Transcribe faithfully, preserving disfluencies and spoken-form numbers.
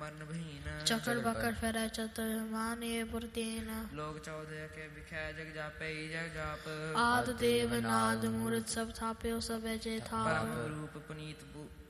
मरण भीन चकर बकर फिरै चतुर्मान ये पुरतीन लोग चौदह के विखै जग जापे जग जाप आद देव नाद मूर्त सब थाप्यो सब जय थाप परम रूप पुनीत